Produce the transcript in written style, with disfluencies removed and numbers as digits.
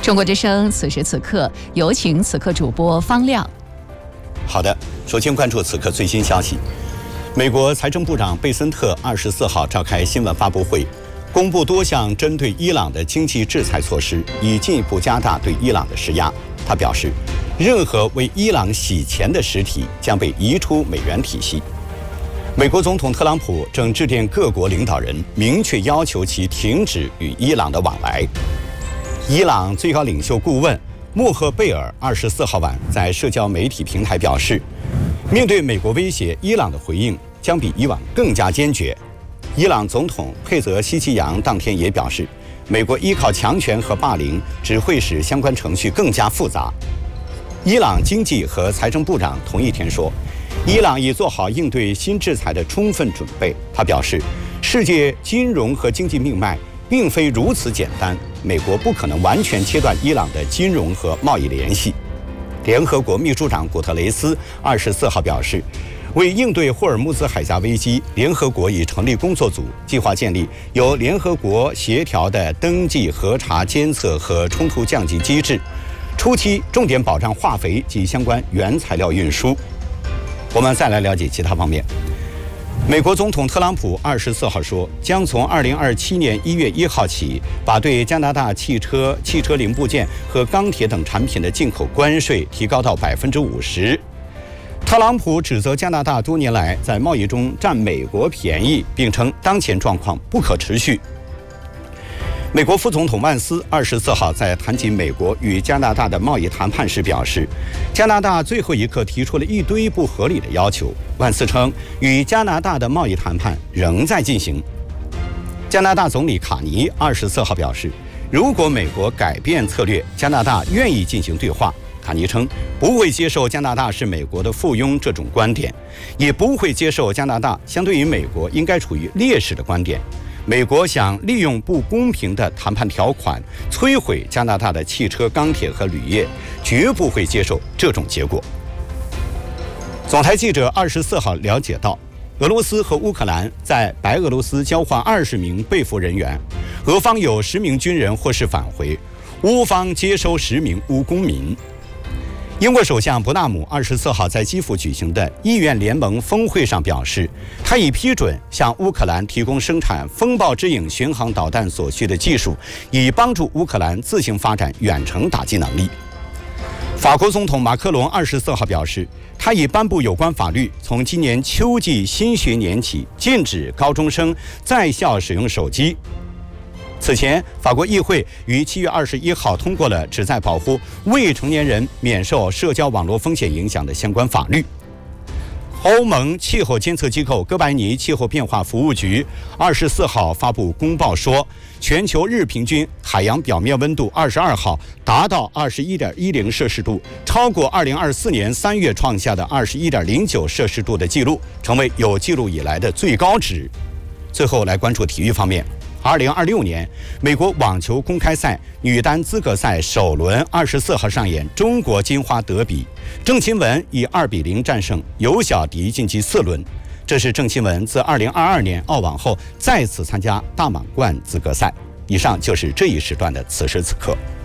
中国之声此时此刻，有请此刻主播方亮。 好的，首先关注此刻最新消息。美国财政部长贝森特24号召开新闻发布会，公布多项针对伊朗的经济制裁措施，以进一步加大对伊朗的施压。他表示，任何为伊朗洗钱的实体将被移出美元体系。美国总统特朗普正致电各国领导人，明确要求其停止与伊朗的往来。伊朗最高领袖顾问穆赫贝尔24号晚在社交媒体平台表示，面对美国威胁，伊朗的回应将比以往更加坚决。伊朗总统佩泽希奇扬当天也表示，美国依靠强权和霸凌只会使相关程序更加复杂。伊朗经济和财政部长同一天说，伊朗已做好应对新制裁的充分准备。他表示，世界金融和经济命脉并非如此简单，美国不可能完全切断伊朗的金融和贸易联系。联合国秘书长古特雷斯24号表示，为应对霍尔木兹海峡危机，联合国已成立工作组，计划建立由联合国协调的登记、核查、监测和冲突降级机制，初期重点保障化肥及相关原材料运输。我们再来了解其他方面。美国总统特朗普24号说，将从2027年1月1号起，把对加拿大汽车零部件和钢铁等产品的进口关税提高到50%。特朗普指责加拿大多年来在贸易中占美国便宜，并称当前状况不可持续。美国副总统万斯24号在谈及美国与加拿大的贸易谈判时表示，加拿大最后一刻提出了一堆不合理的要求。万斯称，与加拿大的贸易谈判仍在进行。加拿大总理卡尼24号表示，如果美国改变策略，加拿大愿意进行对话。卡尼称，不会接受加拿大是美国的附庸这种观点，也不会接受加拿大相对于美国应该处于劣势的观点。美国想利用不公平的谈判条款摧毁加拿大的汽车、钢铁和铝业，绝不会接受这种结果。总台记者24号了解到，俄罗斯和乌克兰在白俄罗斯交换20名被俘人员，俄方有10名军人获释返回，乌方接收10名乌公民。英国首相伯纳姆24号在基辅举行的议院联盟峰会上表示，他已批准向乌克兰提供生产风暴之影巡航导弹所需的技术，以帮助乌克兰自行发展远程打击能力。法国总统马克龙24号表示，他已颁布有关法律，从今年秋季新学年起禁止高中生在校使用手机。此前，法国议会于7月21号通过了旨在保护未成年人免受社交网络风险影响的相关法律。欧盟气候监测机构哥白尼气候变化服务局24号发布公报说，全球日平均海洋表面温度22号达到21.10摄氏度，超过2024年3月创下的21.09摄氏度的记录，成为有记录以来的最高值。最后来关注体育方面。2026年美国网球公开赛女单资格赛首轮24号上演中国金花德比，郑钦文以2-0战胜尤小迪晋级4轮。这是郑钦文自2022年澳网后再次参加大满贯资格赛。以上就是这一时段的此时此刻。